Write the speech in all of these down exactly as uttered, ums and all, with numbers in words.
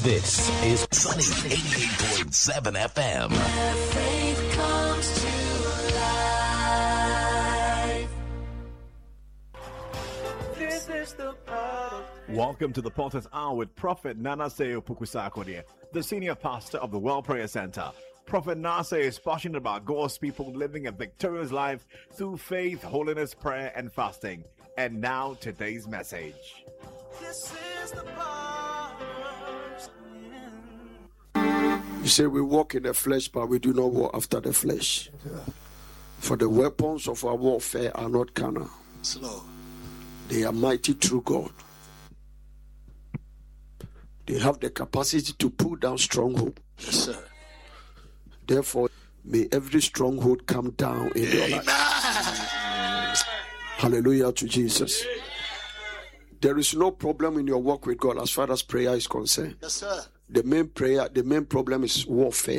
This is Sunny eighty-eight point seven F M. Faith comes to life. This is the part of Welcome to the Potter's Hour with Prophet Nanase Opoku-Sarkodie, the senior pastor of the World Prayer Center. Prophet Nase is passionate about God's people living a victorious life through faith, holiness, prayer, and fasting. And now, today's message. This is the part. You say we walk in the flesh, but we do not walk after the flesh. For the weapons of our warfare are not carnal. Slow. They are mighty through God. They have the capacity to pull down stronghold. Yes, sir. Therefore, may every stronghold come down in your life. Hallelujah to Jesus. There is no problem in your walk with God as far as prayer is concerned. Yes, sir. The main prayer, the main problem is warfare.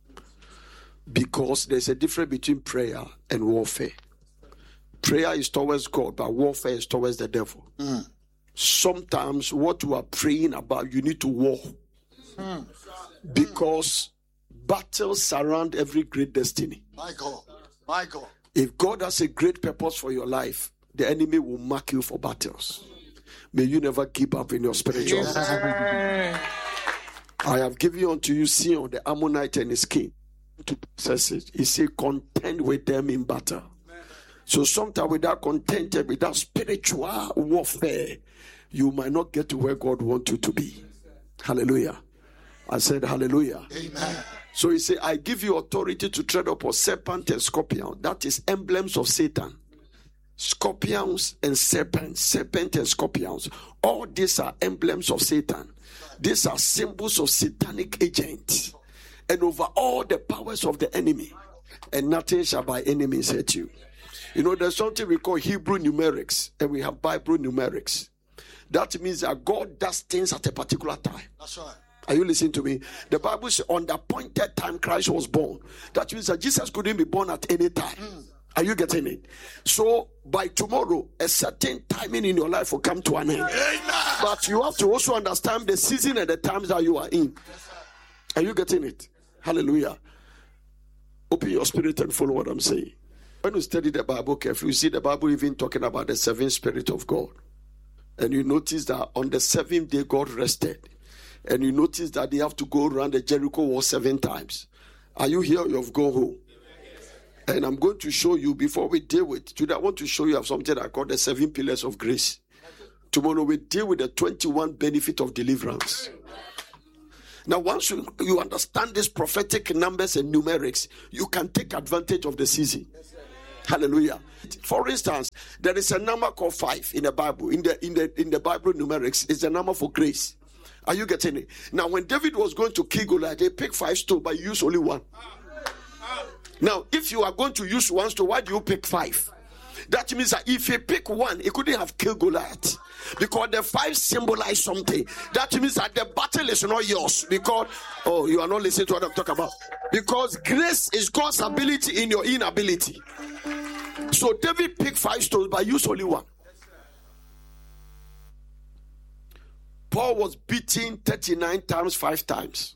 Because there's a difference between prayer and warfare. Prayer is towards God, but warfare is towards the devil. Mm. Sometimes what you are praying about, you need to war. Mm. Because battles surround every great destiny. My God, my God. If God has a great purpose for your life, the enemy will mark you for battles. May you never give up in your spiritual life. Yes. I have given unto you Sion, the Ammonite and his king. He said, contend with them in battle. So sometimes without contented, without spiritual warfare, you might not get to where God wants you to be. Hallelujah. I said hallelujah. Amen. So he said, I give you authority to tread upon serpent and scorpion. That is emblems of Satan. Scorpions and serpents. Serpent and scorpions. All these are emblems of Satan. These are symbols of satanic agents. And over all the powers of the enemy. And nothing shall by enemies hurt you. You know, there's something we call Hebrew numerics, and we have Bible numerics. That means that God does things at a particular time. That's right. Are you listening to me? The Bible says on the appointed time Christ was born. That means that Jesus couldn't be born at any time. Mm. Are you getting it? So by tomorrow, a certain timing in your life will come to an end. Amen. But you have to also understand the season and the times that you are in. Are you getting it? Hallelujah. Open your spirit and follow what I'm saying. When you study the Bible carefully, you see the Bible even talking about the seventh Spirit of God. And you notice that on the seventh day, God rested. And you notice that they have to go around the Jericho wall seven times. Are you here? You have gone home. And I'm going to show you, before we deal with, today I want to show you of something I call the seven pillars of grace. Tomorrow we deal with the twenty-one benefit of deliverance. Now, once you, you understand these prophetic numbers and numerics, you can take advantage of the season. Hallelujah. For instance, there is a number called five in the Bible. In the in the in the Bible numerics, it's a number for grace. Are you getting it? Now, when David was going to kill Goliath, they picked five stones, but you use only one. Now, if you are going to use one stone, why do you pick five? That means that if you pick one, it couldn't have killed Goliath. Because the five symbolize something. That means that the battle is not yours. Because, oh, you are not listening to what I'm talking about. Because grace is God's ability in your inability. So David picked five stones, but used only one. Paul was beaten thirty-nine times, five times.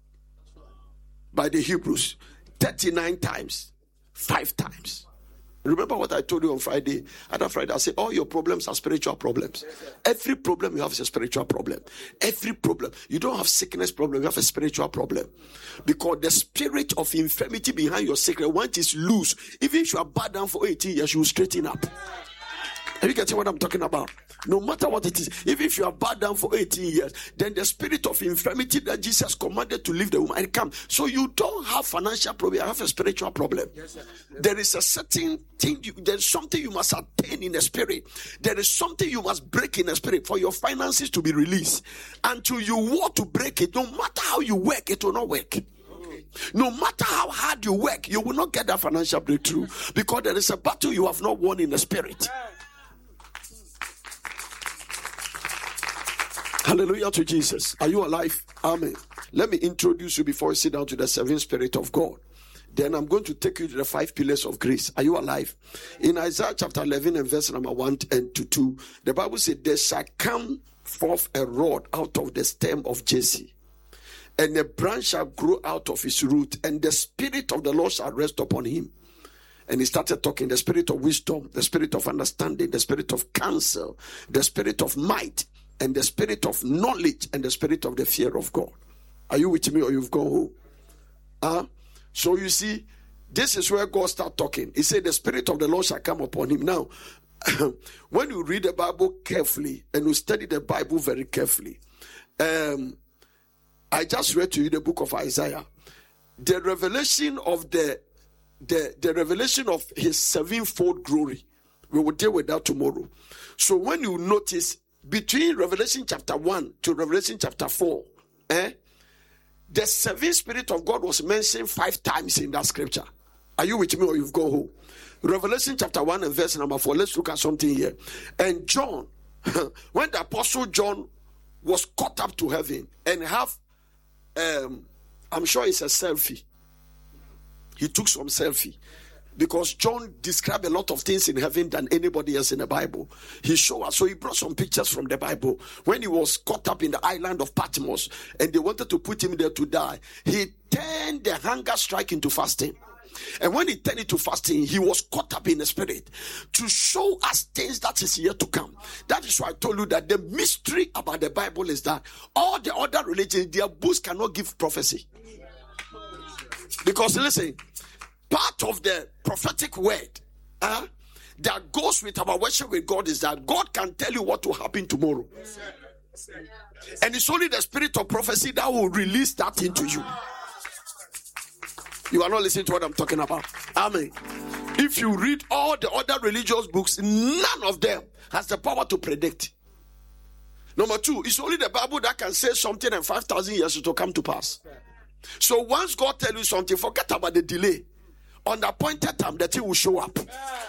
By the Hebrews. thirty-nine times, five times. Remember what I told you on Friday? Other Friday, I said, all your problems are spiritual problems. Every problem you have is a spiritual problem. Every problem. You don't have sickness problem, you have a spiritual problem. Because the spirit of infirmity behind your sickness, once it's loose, even if you are bad down for eighteen years, you will straighten up. Are you getting what I'm talking about? No matter what it is, even if you are bad down for eighteen years, then the spirit of infirmity that Jesus commanded to leave the woman and come. So you don't have financial problem, you have a spiritual problem. Yes, sir. Yes. There is a certain thing, you, there's something you must attain in the spirit. There is something you must break in the spirit for your finances to be released. Until you want to break it, no matter how you work, it will not work. No matter how hard you work, you will not get that financial breakthrough. Because there is a battle you have not won in the spirit. Hallelujah to Jesus. Are you alive? Amen. Let me introduce you before you sit down to the seven Spirit of God. Then I'm going to take you to the five pillars of grace. Are you alive? In Isaiah chapter eleven and verse number one and to two, the Bible says, there shall come forth a rod out of the stem of Jesse. and a branch shall grow out of his root, and the Spirit of the Lord shall rest upon him. And he started talking, the spirit of wisdom, the spirit of understanding, the spirit of counsel, the spirit of might, and the spirit of knowledge, and the spirit of the fear of God. Are you with me, or you've gone home? Uh, so you see, this is where God starts talking. He said, the Spirit of the Lord shall come upon him. Now, when you read the Bible carefully, and you study the Bible very carefully, um, I just read to you the book of Isaiah. The revelation of the The, the revelation of his sevenfold glory. We will deal with that tomorrow. So when you notice, between Revelation chapter one to Revelation chapter four, eh, the seventh Spirit of God was mentioned five times in that scripture. Are you with me, or you've gone home? Revelation chapter one and verse number four. Let's look at something here. And John, when the Apostle John was caught up to heaven and have, um, I'm sure it's a selfie. He took some selfie because John described a lot of things in heaven than anybody else in the Bible. He showed us. So he brought some pictures from the Bible. When he was caught up in the island of Patmos and they wanted to put him there to die, he turned the hunger strike into fasting. And when he turned it to fasting, he was caught up in the spirit to show us things that is yet to come. That is why I told you that the mystery about the Bible is that all the other religions, their books cannot give prophecy. Because listen, part of the prophetic word uh, that goes with our worship with God is that God can tell you what will happen tomorrow. And it's only the spirit of prophecy that will release that into you. You are not listening to what I'm talking about. Amen. If you read all the other religious books, none of them has the power to predict. Number two, it's only the Bible that can say something and five thousand years it will come to pass. So once God tells you something, forget about the delay. On the appointed time, the thing will show up.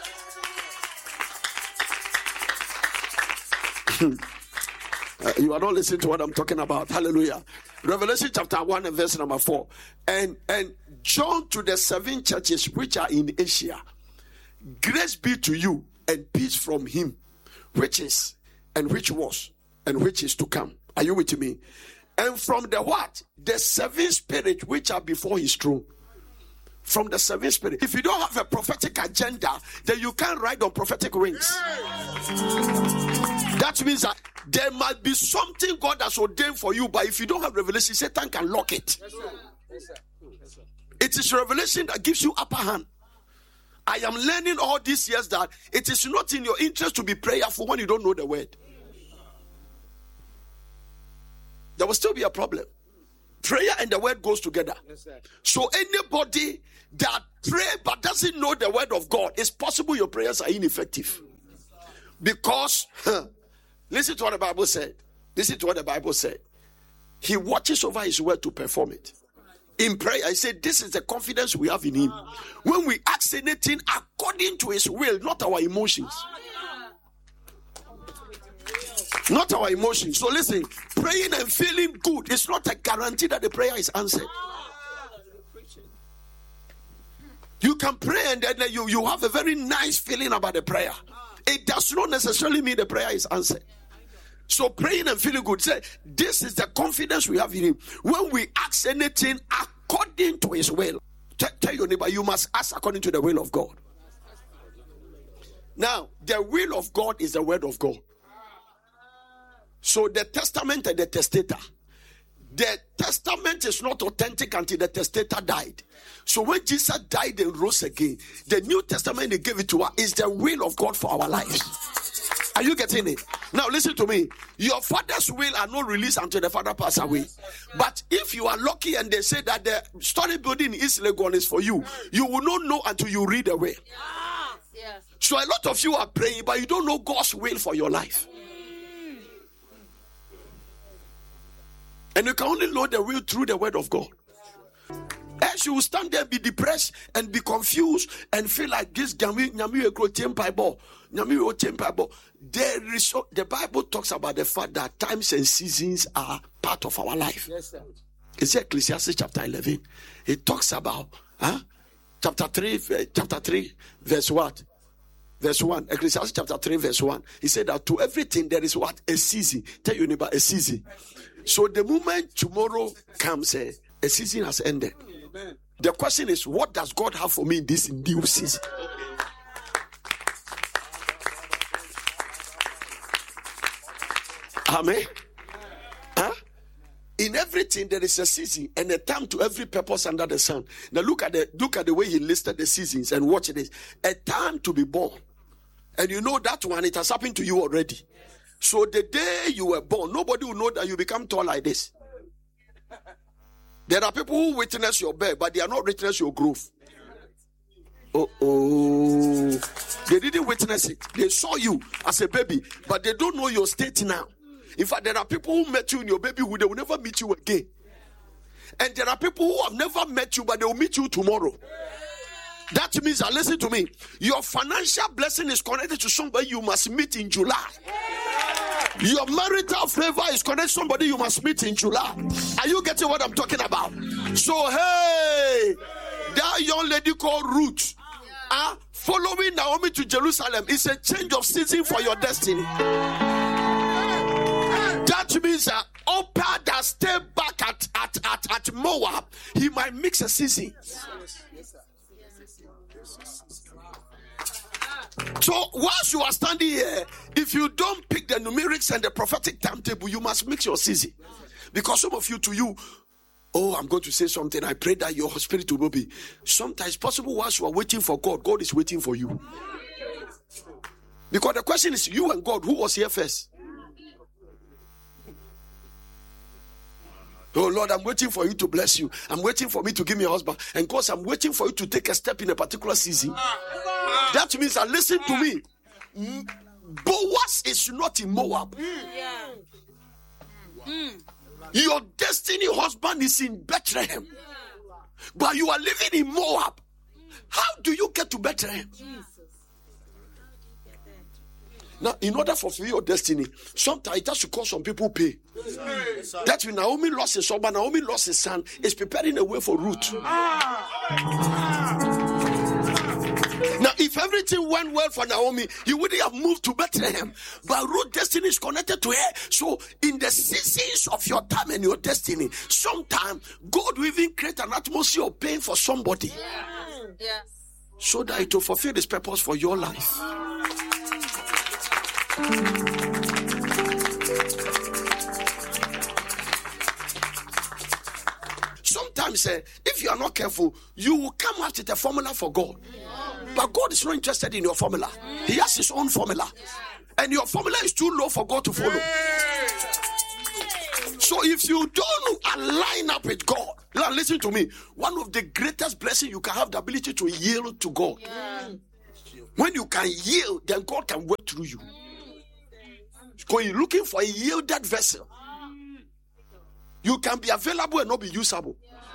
uh, you are not listening to what I'm talking about. Hallelujah. Revelation chapter one and verse number four. And, and John to the seven churches which are in Asia. Grace be to you and peace from him, which is, and which was, and which is to come. Are you with me? And from the what? The seven spirits which are before his throne. From the seven spirits. If you don't have a prophetic agenda, then you can't ride on prophetic wings. That means that there might be something God has ordained for you, but if you don't have revelation, Satan can lock it. Yes, sir. Yes, sir. Yes, sir. It is revelation that gives you upper hand. I am learning all these years that it is not in your interest to be prayerful when you don't know the word. There will still be a problem. Prayer and the word goes together. Yes, so anybody that pray but doesn't know the word of God, it's possible your prayers are ineffective. Because, huh, listen to what the Bible said. Listen to what the Bible said. He watches over his word to perform it. In prayer, I said, this is the confidence we have in him. When we ask anything according to his will, not our emotions. Not our emotions. So listen, praying and feeling good is not a guarantee that the prayer is answered. You can pray and then you, you have a very nice feeling about the prayer. It does not necessarily mean the prayer is answered. So praying and feeling good, say, this is the confidence we have in him. When we ask anything according to his will, t- tell your neighbor, you must ask according to the will of God. Now, the will of God is the word of God. So the testament and the testator. The testament is not authentic until the testator died. So when Jesus died and rose again, the New Testament he gave it to us is the will of God for our lives. Are you getting it? Now listen to me. Your father's will are not released until the father passes away. But if you are lucky and they say that the story building in East Legon is for you, you will not know until you read the will. So a lot of you are praying, but you don't know God's will for your life. And you can only know the will through the word of God. Else you will stand there and be depressed and be confused and feel like this. There is, the Bible talks about the fact that times and seasons are part of our life. Yes, sir. It's Ecclesiastes chapter eleven. It talks about huh? chapter three, chapter three, verse what? Verse one. Ecclesiastes chapter three, verse one. He said that to everything there is what? A season. Tell your neighbor, a season. So the moment tomorrow comes, uh, a season has ended. Amen. The question is, what does God have for me in this new season? Amen. Huh? In everything there is a season and a time to every purpose under the sun. Now look at the look at the way he listed the seasons and watch this. A time to be born. And you know that one, it has happened to you already. So the day you were born, nobody will know that you become tall like this. There are people who witness your birth, but they are not witness your growth. Oh, oh. They didn't witness it. They saw you as a baby, but they don't know your state now. In fact, there are people who met you in your babyhood, they will never meet you again. And there are people who have never met you, but they will meet you tomorrow. That means, uh, listen to me, your financial blessing is connected to somebody you must meet in July. Your marital favor is connected to somebody you must meet in July. Are you getting what I'm talking about? So, hey, that young lady called Ruth, uh, following Naomi to Jerusalem is a change of season for your destiny. That means that uh, Opa that stay back at, at, at, at Moab, he might mix a season. So whilst you are standing here, if you don't pick the numerics and the prophetic timetable, you must mix your season. Because some of you, to you, oh, I'm going to say something. I pray that your spirit will be. Sometimes possible whilst you are waiting for God, God is waiting for you. Because the question is, you and God, who was here first? Oh Lord, I'm waiting for you to bless you. I'm waiting for me to give me a husband. And God, I'm waiting for you to take a step in a particular season. That means that, listen to me. Boaz is not in Moab. Your destiny husband is in Bethlehem. But you are living in Moab. How do you get to Bethlehem? Now, in order to fulfill your destiny, sometimes it has to cost some people pay. Yes, that when Naomi lost his son, but Naomi lost his son, is preparing a way for Ruth. Ah. Now, if everything went well for Naomi, he wouldn't have moved to Bethlehem. But Ruth's destiny is connected to her. So, in the seasons of your time and your destiny, sometimes God will even create an atmosphere of pain for somebody. Yeah. Yeah. So that it will fulfill His purpose for your life. Sometimes, uh, if you are not careful, you will come up with a formula for God. But God is not interested in your formula. He has His own formula. And your formula is too low for God to follow. So if you don't align up with God, now listen to me. One of the greatest blessings you can have, the ability to yield to God. When you can yield, then God can work through you. Because you're looking for a yielded vessel. You can be available and not be usable.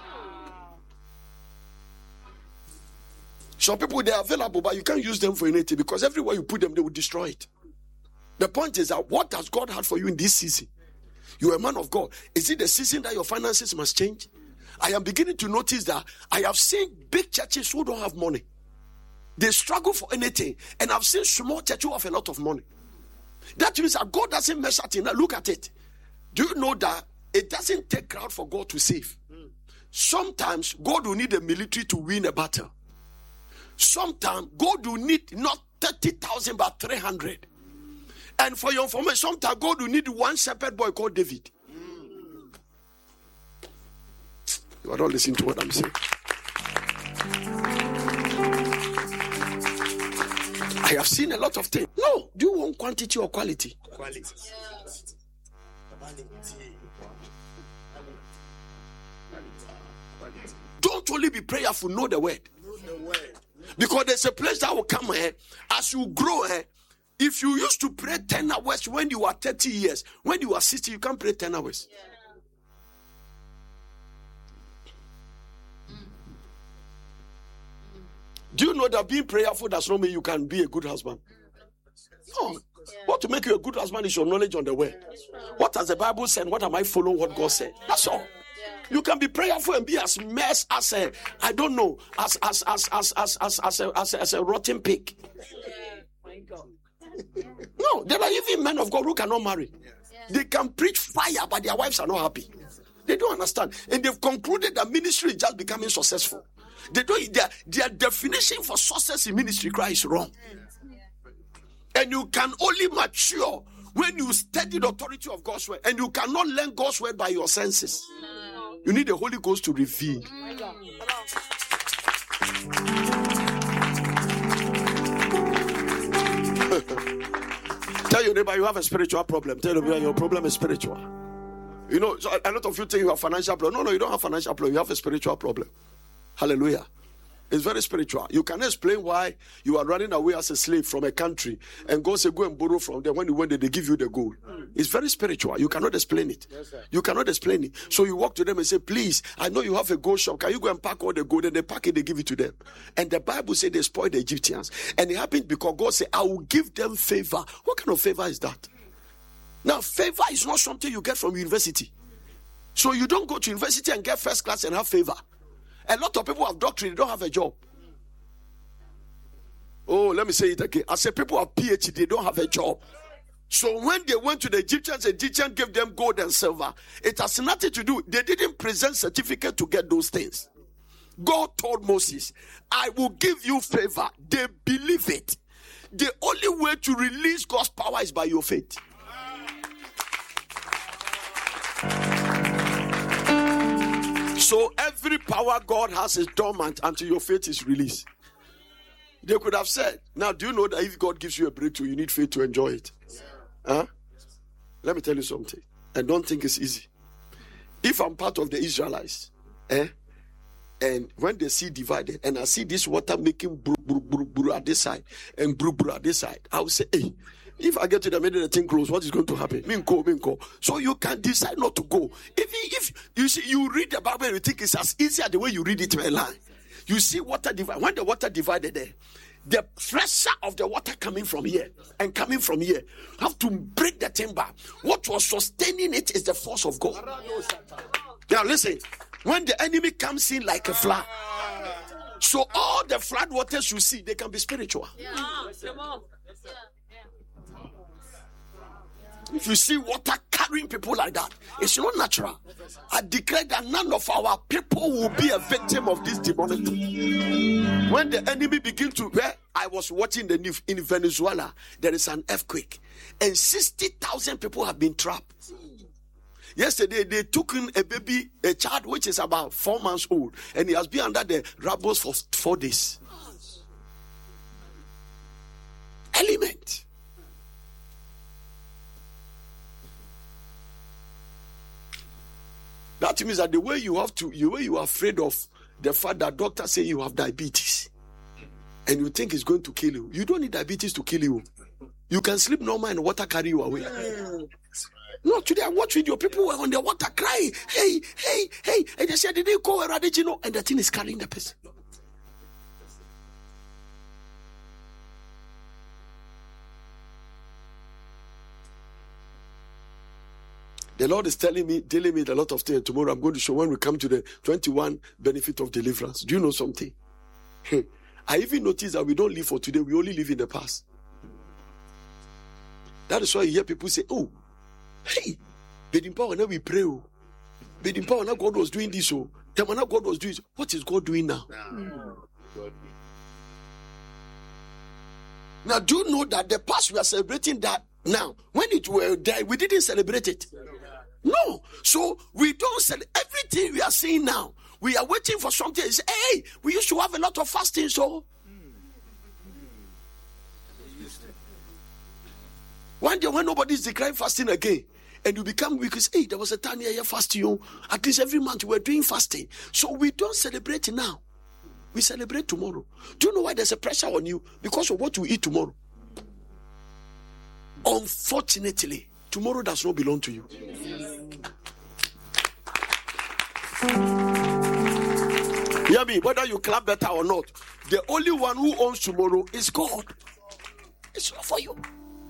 Some people, they are available, but you can't use them for anything because everywhere you put them, they will destroy it. The point is that what has God had for you in this season? You're a man of God. Is it the season that your finances must change? I am beginning to notice that I have seen big churches who don't have money. They struggle for anything. And I've seen small churches who have a lot of money. That means that God doesn't mess at it. Now look at it. Do you know that it doesn't take crowd for God to save? Sometimes God will need a military to win a battle. Sometimes God will need not thirty thousand but three hundred. And for your information, sometimes God will need one shepherd boy called David. You are not listening to what I'm saying. I have seen a lot of things. No, do you want quantity or quality? Quality. Don't only be prayerful, know the word. Know the word. Because there's a place that will come here. As you grow here, if you used to pray ten hours when you are thirty years, when you are sixty, you can't pray ten hours. Yeah. Do you know that being prayerful does not mean you can be a good husband? No. Yeah. What to make you a good husband is your knowledge on the word. What has the Bible said? What am I following what God said? That's all. You can be prayerful and be as mess as a, I don't know, as as as as as as as a, as a, as a rotten pig. No, there are even men of God who cannot marry. They can preach fire, but their wives are not happy. They don't understand. And they've concluded that ministry is just becoming successful. They don't, their, their definition for success in ministry is wrong. And you can only mature when you study the authority of God's word. And you cannot learn God's word by your senses. You need the Holy Ghost to reveal. Tell your neighbor you have a spiritual problem. Tell your neighbor your problem is spiritual. You know, so a lot of you think you have financial problem. No, no, you don't have financial problem. You have a spiritual problem. Hallelujah. It's very spiritual. You can explain why you are running away as a slave from a country and God say go and borrow from them. When you went there, they give you the gold. It's very spiritual. You cannot explain it. Yes, you cannot explain it. So you walk to them and say, please, I know you have a gold shop. Can you go and pack all the gold? And they pack it, they give it to them. And the Bible said they spoiled the Egyptians. And it happened because God said, I will give them favor. What kind of favor is that? Now, favor is not something you get from university. So you don't go to university and get first class and have favor. A lot of people have doctrine, they don't have a job. Oh, let me say it again. I say people have P H D, they don't have a job. So when they went to the Egyptians, the Egyptians gave them gold and silver. It has nothing to do. They didn't present certificate to get those things. God told Moses, I will give you favor. They believe it. The only way to release God's power is by your faith. So every power God has is dormant until your faith is released. They could have said, now do you know that if God gives you a breakthrough, you need faith to enjoy it? Huh? Let me tell you something. I don't think it's easy. If I'm part of the Israelites, eh, and when the sea divided, and I see this water making bru, bru, bru, bru at this side, and bru, bru at this side, I will say, hey, if I get to the middle of the thing close, what is going to happen? Minko, minko. So you can decide not to go. If, if you see, you read the Bible and you think it's as easy as the way you read it in a line. You see water divide. When the water divided there, the pressure of the water coming from here and coming from here have to break the timber. What was sustaining it is the force of God. Now listen, when the enemy comes in like a flood, so all the flood waters you see, they can be spiritual. If you see water carrying people like that, it's not natural. I declare that none of our people will be a victim of this demonic. When the enemy begin to, where I was watching the news in Venezuela, there is an earthquake, and sixty thousand people have been trapped. Yesterday, they took in a baby, a child which is about four months old, and he has been under the rubble for four days. Element. That means that the way you have to, the way you are afraid of the fact that doctors say you have diabetes, and you think it's going to kill you. You don't need diabetes to kill you. You can sleep normal and water carry you away. No, today I watch video, people were on the water crying, hey, hey, hey, and they said, did they call a Radicino? And the thing is carrying the person. The Lord is telling me, telling me a lot of things. Tomorrow I'm going to show when we come to the twenty-one benefit of deliverance. Do you know something? I even noticed that we don't live for today. We only live in the past. That is why you hear people say, oh, hey, Bedin Power, now we pray. Oh. Bedin Power, now God was doing this. Oh. Then when God was doing this, what is God doing now? Mm. Now, do you know that the past we are celebrating that now? When it were there, we didn't celebrate it. No. So we don't celebrate everything we are seeing now. We are waiting for something. Say, hey, we used to have a lot of fasting, so. One day when nobody is declaring fasting again, and you become weak, you say, hey, there was a time here you're fasting. Oh. At least every month we were doing fasting. So we don't celebrate now. We celebrate tomorrow. Do you know why there's a pressure on you? Because of what you eat tomorrow. Unfortunately, tomorrow does not belong to you. Hear me, whether you clap better or not, the only one who owns tomorrow is God. It's not for you.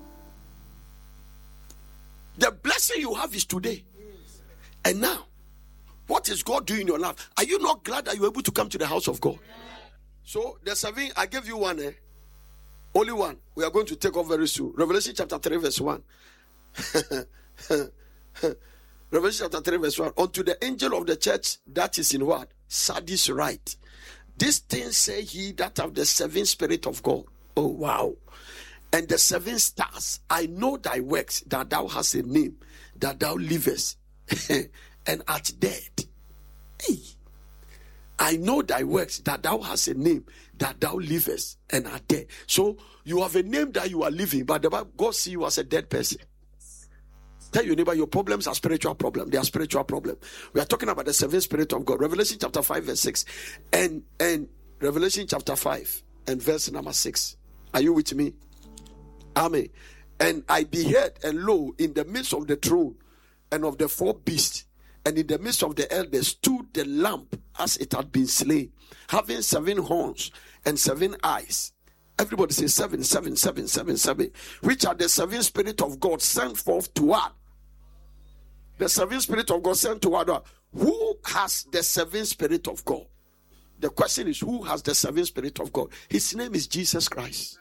The blessing you have is today. And now, what is God doing in your life? Are you not glad that you're able to come to the house of God? So, the seven, I gave you one, eh? Only one. We are going to take off very soon. Revelation chapter three, verse one. Revelation chapter three, verse one. Unto the angel of the church that is in what? Sardis write. This thing say he that have the seven spirit of God. Oh, wow. And the seven stars. I know thy works, that thou hast a name, that thou livest, and art dead. Hey. I know thy works, that thou hast a name, that thou livest, and art dead. So you have a name that you are living, but the Bible, God see you as a dead person. Tell your neighbor, your problems are spiritual problems. They are spiritual problems. We are talking about the seven spirit of God. Revelation chapter five, verse six. And, and Revelation chapter five and verse number six. Are you with me? Amen. And I beheld, and lo, in the midst of the throne and of the four beasts, and in the midst of the elders stood the Lamb as it had been slain, having seven horns and seven eyes. Everybody say seven, seven, seven, seven, seven. Which are the seven spirit of God sent forth to what? The seven spirit of God sent to what? Who has the seven spirit of God? The question is, who has the seven spirit of God? His name is Jesus Christ.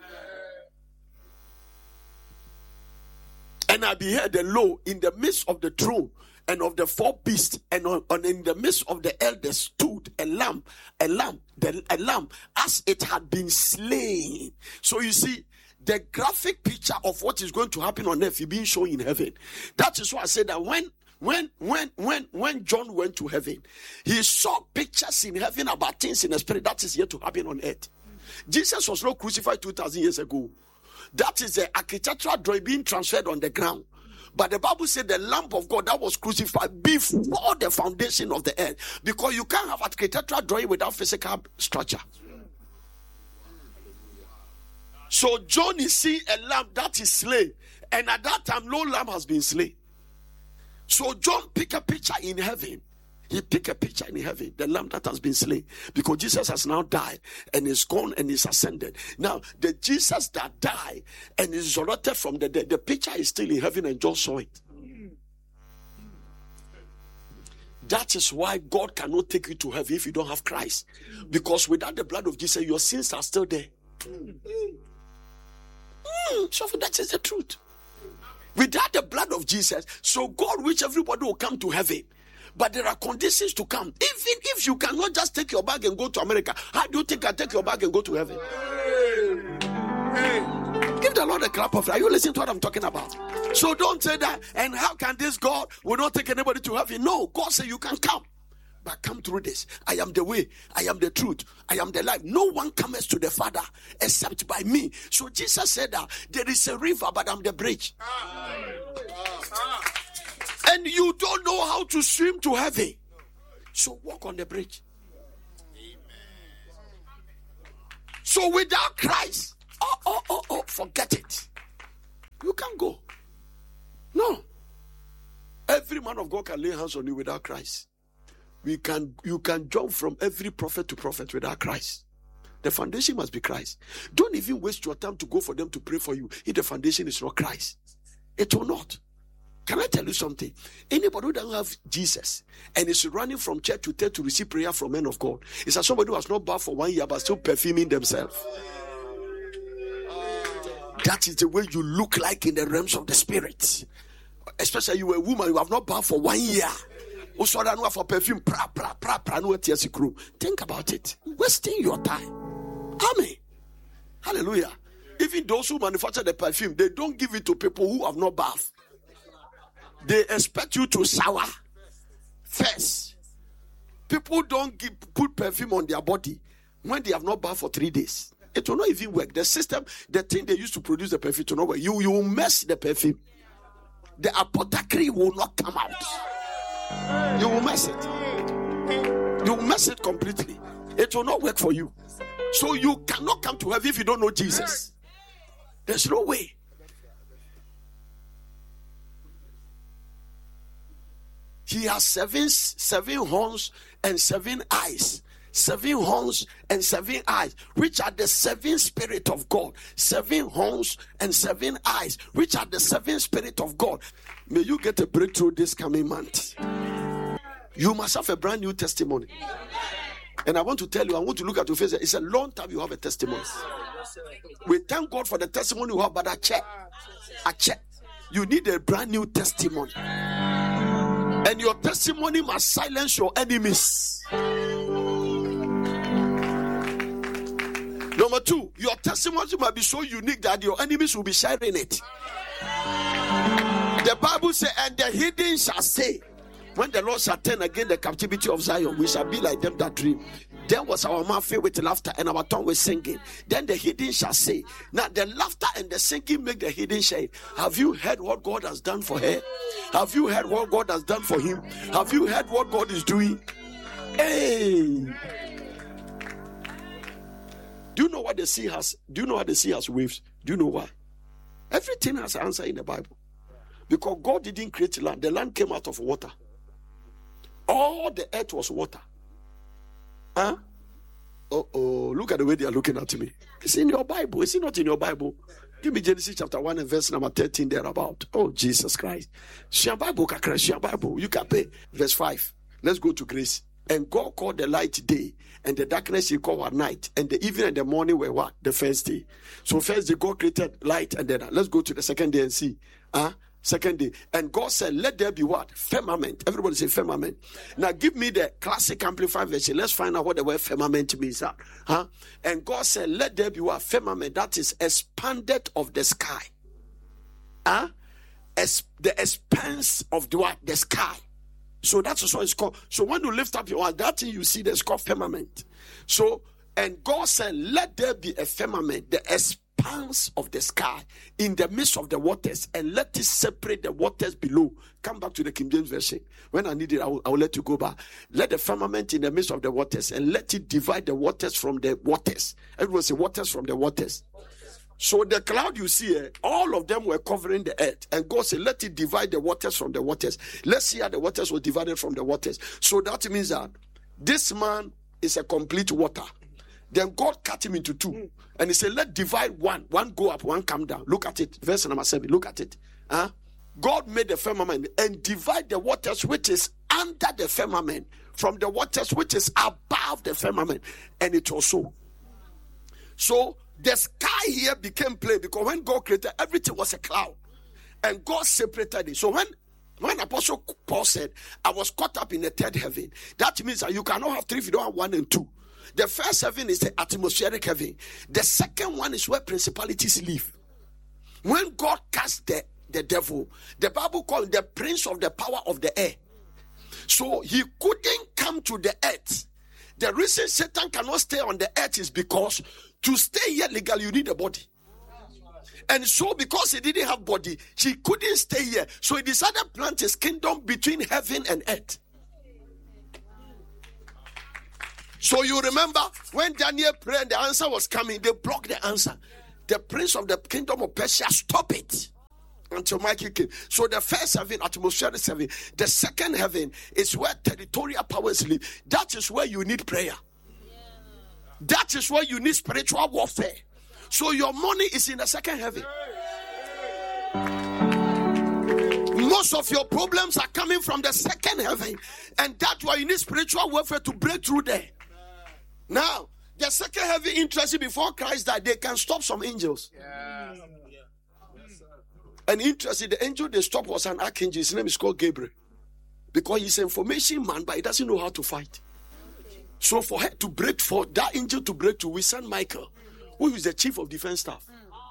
And I beheld, and lo, in the midst of the throne and of the four beasts, and on, on in the midst of the elders stood a lamb, a lamb, the, a lamb, as it had been slain. So you see, the graphic picture of what is going to happen on earth is being shown in heaven. That is why I said that when when when when when John went to heaven, he saw pictures in heaven about things in the spirit that is yet to happen on earth. Jesus was not crucified two thousand years ago. That is the architectural drawing being transferred on the ground. But the Bible said the Lamb of God that was crucified before the foundation of the earth. Because you can't have architectural drawing without physical structure. So John is seeing a lamb that is slain. And at that time, no lamb has been slain. So John picked a picture in heaven. He picked a picture in heaven, the lamb that has been slain. Because Jesus has now died and is gone and is ascended. Now, the Jesus that died and is resurrected from the dead, the picture is still in heaven and John saw it. That is why God cannot take you to heaven if you don't have Christ. Because without the blood of Jesus, your sins are still there. Mm. Mm, so that is the truth. Without the blood of Jesus, so God wish everybody will come to heaven. But there are conditions to come. Even if you cannot just take your bag and go to America, how do you think I take your bag and go to heaven? Hey. Give the Lord a clap of. Are you listening to what I'm talking about? So don't say that. And how can this God will not take anybody to heaven? No, God said you can come. But come through this. I am the way. I am the truth. I am the life. No one comes to the Father except by me. So Jesus said that there is a river, but I'm the bridge. And you don't know how to swim to heaven. So walk on the bridge. So without Christ, oh, oh, oh, oh, forget it. You can't go. No. Every man of God can lay hands on you without Christ. We can, you can jump from every prophet to prophet without Christ. The foundation must be Christ. Don't even waste your time to go for them to pray for you if the foundation is not Christ. It will not. Can I tell you something? Anybody who doesn't have Jesus and is running from church to church to receive prayer from men of God is like somebody who has not bathed for one year but still perfuming themselves. That is the way you look like in the realms of the spirit. Especially you are a woman, you have not bathed for one year. For perfume, pra, pra, pra, pra, no tears crew. Think about it. Wasting your time. Amen. Hallelujah. Even those who manufacture the perfume, they don't give it to people who have not bathed. They expect you to shower first. People don't give, put perfume on their body when they have not bathed for three days. It will not even work. The system, the thing they used to produce the perfume to not work. You, you will mess the perfume. The apothecary will not come out. You will mess it. You will mess it completely. It will not work for you. So you cannot come to heaven if you don't know Jesus. There's no way. He has seven, seven horns and seven eyes. Seven horns and seven eyes, which are the seven spirit of God. Seven horns and seven eyes, which are the seven spirit of God. May you get a breakthrough this coming month. You must have a brand new testimony. And I want to tell you, I want to look at your face. It's a long time you have a testimony. We thank God for the testimony you have, but I check. I check. you need a brand new testimony. And your testimony must silence your enemies. Number two, your testimony must be so unique that your enemies will be sharing it. The Bible says, and the hidden shall say, when the Lord shall turn again the captivity of Zion, we shall be like them that dream. Then was our mouth filled with laughter and our tongue was singing. Then the hidden shall say. Now the laughter and the singing make the hidden say, have you heard what God has done for her? Have you heard what God has done for him? Have you heard what God is doing? Hey! Do you know what the sea has? Do you know what the sea has waves? Do you know why? Everything has an answer in the Bible. Because God didn't create land. The land came out of water. All the earth was water. Huh? Oh, oh, look at the way they are looking at me. It's in your Bible. Is it not in your Bible? Give me Genesis chapter one and verse number thirteen thereabout. Oh, Jesus Christ. Share Bible, share Bible. You can pay. Verse five. Let's go to grace. And God called the light day, and the darkness he called at night, and the evening and the morning were what? The first day. So first day God created light, and then let's go to the second day and see. Huh? Second day. And God said, let there be what? Firmament. Everybody say firmament. Now give me the classic amplified version. Let's find out what the word firmament means. Huh? And God said, let there be what? Firmament. That is expanded of the sky. Huh? As the expanse of the what? The sky. So that's what it's called. So when you lift up your hand, that thing you see that's called firmament. So, and God said, let there be a firmament, the expanse of the sky in the midst of the waters, and let it separate the waters below. Come back to the King James Version. When I need it, I will, I will let you go back. Let the firmament in the midst of the waters, and let it divide the waters from the waters. Everyone say waters from the waters. So the cloud you see, eh, all of them were covering the earth. And God said, let it divide the waters from the waters. Let's see how the waters were divided from the waters. So that means that this man is a complete water. Then God cut him into two. And he said, let divide one. One go up, one come down. Look at it. Verse number seven. Look at it. Huh? God made the firmament and divide the waters which is under the firmament from the waters which is above the firmament. And it was so. So, the sky here became plain because when God created, everything was a cloud. And God separated it. So when, when Apostle Paul said, I was caught up in the third heaven, that means that you cannot have three if you don't have one and two. The first heaven is the atmospheric heaven. The second one is where principalities live. When God cast the, the devil, the Bible called him the prince of the power of the air. So he couldn't come to the earth. The reason Satan cannot stay on the earth is because to stay here legally, you need a body. And so because he didn't have body, he couldn't stay here. So he decided to plant his kingdom between heaven and earth. So you remember when Daniel prayed and the answer was coming, they blocked the answer. The prince of the kingdom of Persia stopped it until Michael came. So the first heaven, atmospheric heaven. The second heaven is where territorial powers live. That is where you need prayer. That is where you need spiritual warfare. So your money is in the second heaven. Most of your problems are coming from the second heaven. And that's why you need spiritual warfare to break through there. Now, the second heaven interested before Christ that they can stop some angels. Yeah. And interested, the angel they stopped was an archangel. His name is called Gabriel. Because he's an information man, but he doesn't know how to fight. So for her to break, for that angel to break through, we sent Michael, who is the chief of defense staff.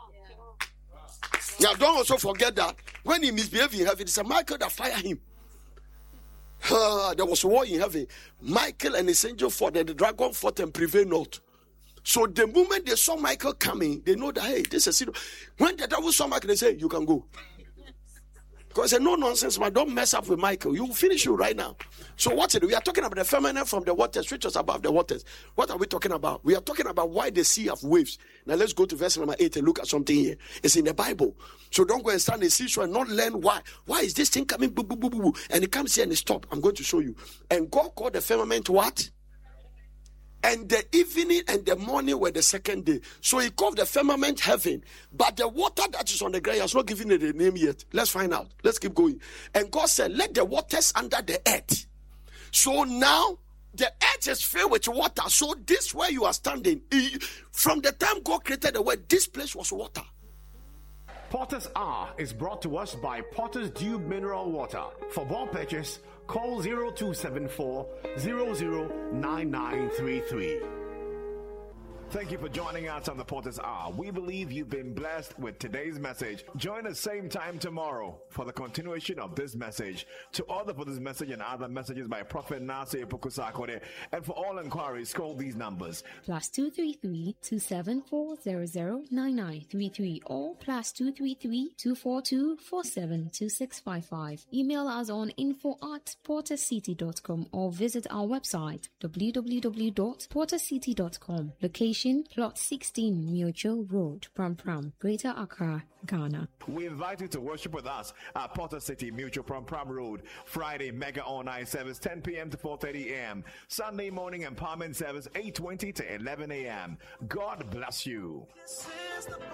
Yeah, don't also forget that when he misbehaved in heaven, it's a Michael that fired him. Uh, there was war in heaven. Michael and his angel fought, and the dragon fought and prevailed not. So the moment they saw Michael coming, they know that, hey, this is a sin. When the devil saw Michael, they say, you can go. Because they say, no nonsense, man, don't mess up with Michael. You will finish you right now. So what's it? We are talking about the feminine from the waters, which was above the waters. What are we talking about? We are talking about why the sea have waves. Now let's go to verse number eight and look at something here. It's in the Bible. So don't go and stand in the seashore and not learn why. Why is this thing coming? Boo, boo, boo, boo, boo. And it comes here and it stops. I'm going to show you. And God called the firmament what? And the evening and the morning were the second day. So he called the firmament heaven. But the water that is on the ground, he has not given it a name yet. Let's find out. Let's keep going. And God said, let the waters under the earth. So now, the earth is filled with water. So this where you are standing, from the time God created the world, this place was water. Potter's Hour is brought to us by Potter's Dew Mineral Water. For more purchase, call zero two seven four, zero zero nine nine three three. Thank you for joining us on the Potter's Hour. We believe you've been blessed with today's message. Join us same time tomorrow for the continuation of this message. To order for this message and other messages by Prophet Nasir Pukusakode, and for all inquiries, call these numbers. Plus two three three two seven four zero zero nine nine three three or plus two three three two four two four seven two six five five. Email us on info at portercity dot com or visit our website w w w dot portercity dot com. Location Plot sixteen Mutual Road, Pram Pram, Greater Accra, Ghana. We invite you to worship with us at Potter City Mutual Pram Pram Road. Friday Mega All-Night Service ten p.m. to four thirty a.m. Sunday morning Empowerment Service eight twenty to eleven a.m. God bless you. This is the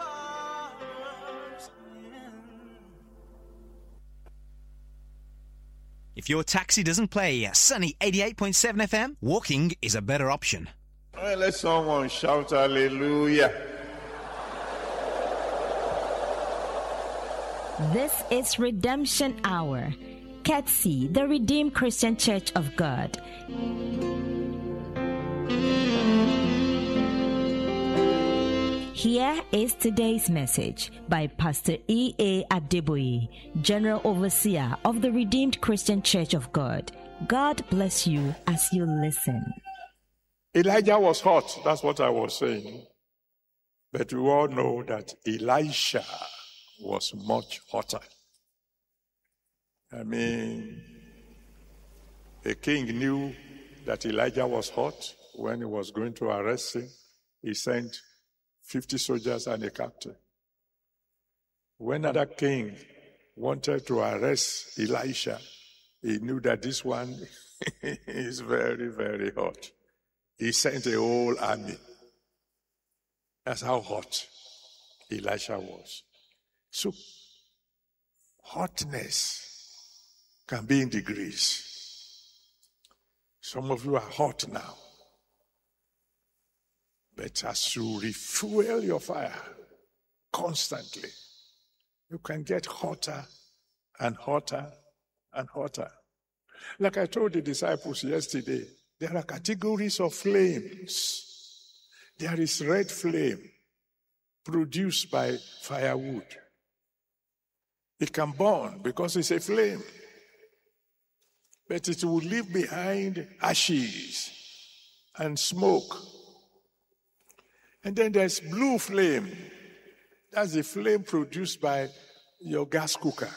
If your taxi doesn't play Sunny eighty-eight point seven F M, walking is a better option. Well, let someone shout hallelujah. This is Redemption Hour. Ketsi, the Redeemed Christian Church of God. Here is today's message by Pastor E A Adeboye, General Overseer of the Redeemed Christian Church of God. God bless you as you listen. Elijah was hot. That's what I was saying. But we all know that Elisha was much hotter. I mean, the king knew that Elijah was hot when he was going to arrest him. He sent fifty soldiers and a captain. When another king wanted to arrest Elisha, he knew that this one is very, very hot. He sent a whole army. That's how hot Elisha was. So, hotness can be in degrees. Some of you are hot now. But as you refuel your fire constantly, you can get hotter and hotter and hotter. Like I told the disciples yesterday, there are categories of flames. There is red flame produced by firewood. It can burn because it's a flame. But it will leave behind ashes and smoke. And then there's blue flame. That's the flame produced by your gas cooker.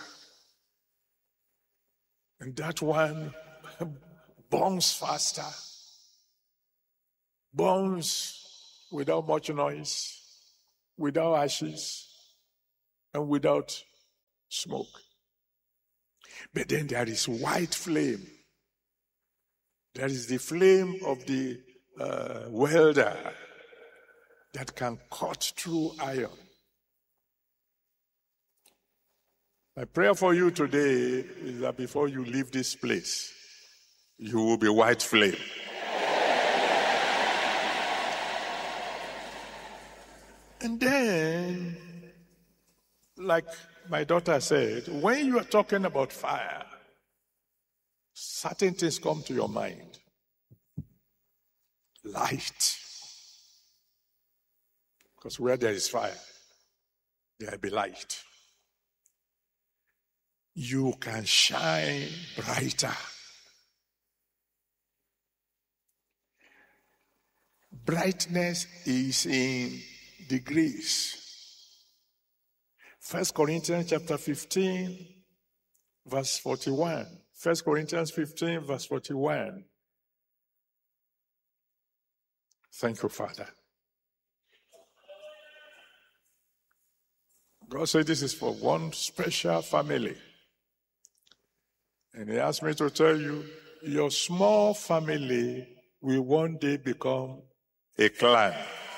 And that one burns faster, burns without much noise, without ashes, and without smoke. But then there is white flame. There is the flame of the uh, welder that can cut through iron. My prayer for you today is that before you leave this place, you will be white flame. And then, like my daughter said, when you are talking about fire, certain things come to your mind. Light. Because where there is fire, there will be light. You can shine brighter. Brightness is in degrees. First Corinthians chapter fifteen, verse forty-one. First Corinthians fifteen, verse forty-one. Thank you, Father. God said this is for one special family. And he asked me to tell you, your small family will one day become a clan.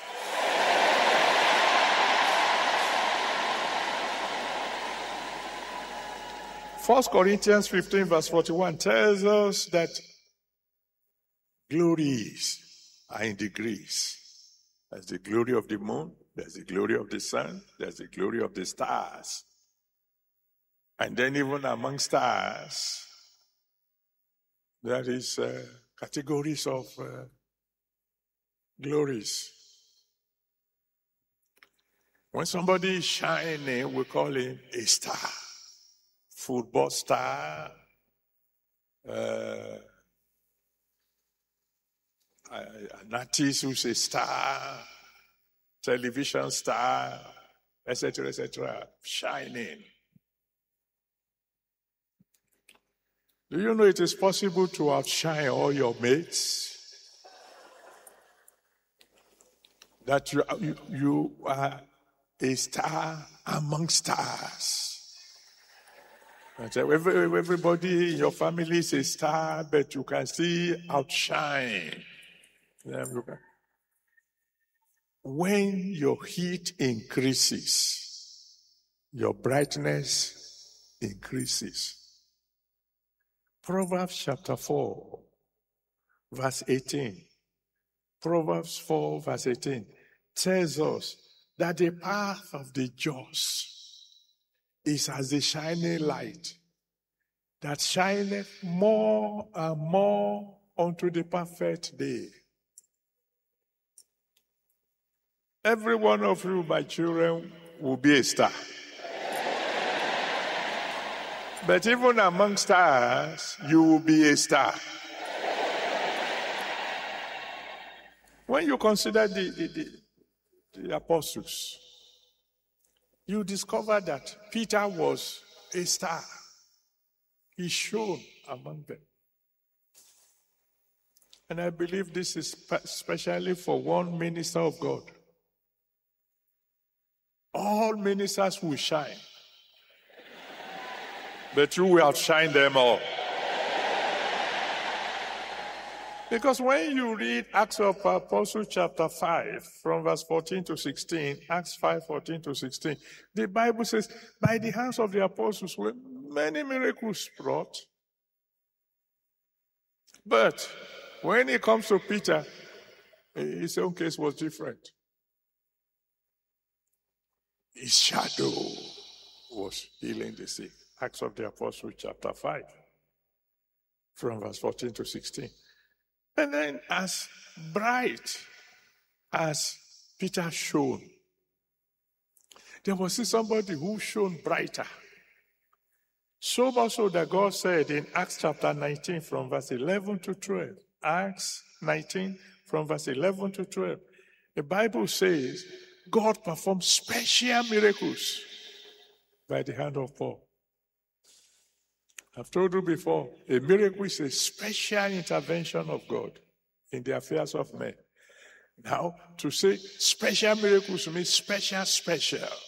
First Corinthians fifteen verse forty-one tells us that glories are in degrees. There's the glory of the moon, there's the glory of the sun, there's the glory of the stars. And then even among stars, there is uh, categories of uh, glories. When somebody is shining, we call him a star. Football star, uh, an artist who's a star, television star, et cetera, et cetera, shining. Do you know it is possible to outshine all your mates? That you, you, you are a star among stars. Everybody in your family is a star, but you can still outshine. When your heat increases, your brightness increases. Proverbs chapter four, verse eighteen. Proverbs four, verse eighteen tells us that the path of the just is as the shining light that shineth more and more unto the perfect day. Every one of you, my children, will be a star. But even among stars, you will be a star. When you consider the, the, the, the apostles, you discover that Peter was a star. He shone among them. And I believe this is especially for one minister of God. All ministers will shine, but you will outshine them all. Because when you read Acts of Apostles chapter five, from verse fourteen to sixteen, Acts five, fourteen to sixteen, the Bible says, by the hands of the apostles were many miracles wrought. But when it comes to Peter, his own case was different. His shadow was healing the sick. Acts of the Apostles chapter five, from verse fourteen to sixteen. And then as bright as Peter shone, there was somebody who shone brighter. So much so that God said in Acts chapter nineteen from verse eleven to twelve, Acts nineteen from verse eleven to twelve, the Bible says God performed special miracles by the hand of Paul. I've told you before, a miracle is a special intervention of God in the affairs of men. Now, to say special miracles means special, special.